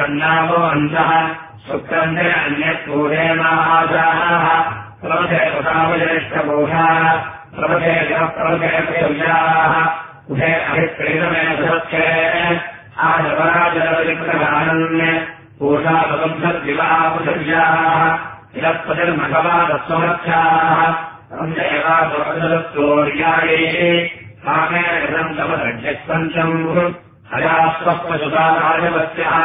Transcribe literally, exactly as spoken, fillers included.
अन्नावो अन्तः सुक्रन्ते अन्यत्पूरे माजाः प्रवधे कृतावज्येष्ठपूषाः प्रवधे प्रवधे पृथिव्याः उभे अभिक्रीडमे सत्ये आजपराजलविक्रगानन्य पूषा सुगन्धद्विवा पृथिव्याः इदत्पतिर्मघवादस्वमर्थ्याः तौर्याये कामे तपसज्ञस्पञ्चम् हयास्वप्नसुता राजवस्यः